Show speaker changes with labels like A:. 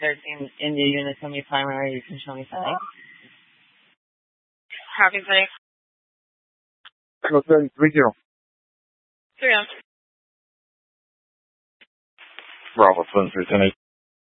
A: 13 India unit, tell me primary, you can show me setting.
B: Copy, setting.
C: Echo 30, 3-0.
B: 3 on.
C: Bravo, 7, 3, 10, 8.